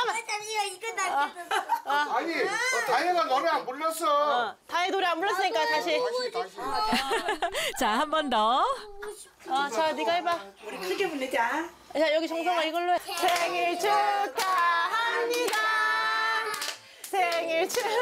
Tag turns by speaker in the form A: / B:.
A: 잠깐만.
B: 잠시만 이거 나.
C: 아니, 다혜가 노래 안 불렀어.
A: 다혜 노래 안 불렀으니까 다시.
C: 다시.
D: 자, 한 번 더.
A: 자, 네가 해봐.
E: 우리 크게 부르자.
A: 자, 여기 정성아 이걸로 해. 생일 축하합니다. 생일 축하.